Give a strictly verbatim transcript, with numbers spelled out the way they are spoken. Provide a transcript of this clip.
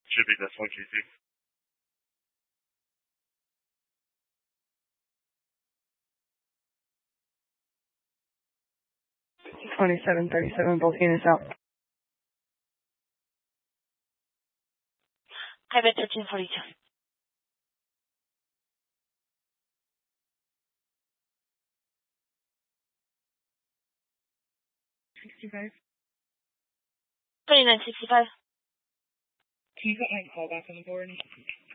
Should be this one, Q C. twenty-seven thirty-seven, both units out. Private thirteen forty-two. sixty-five. twenty-nine sixty-five. Can you put my call back on the board?